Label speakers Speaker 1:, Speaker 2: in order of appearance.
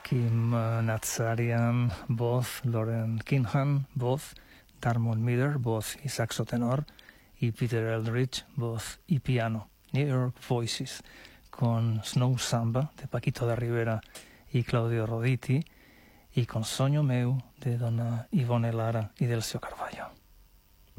Speaker 1: Kim Nazarian, voz, Lauren Kinhan, voz, Darmon Miller, voz y saxo tenor, y Peter Eldridge, voz y piano. New York Voices, con Snow Samba, de Paquito de Rivera y Claudio Roditi, y con Soño Meu, de dona Ivone Lara y Delcio Carballo.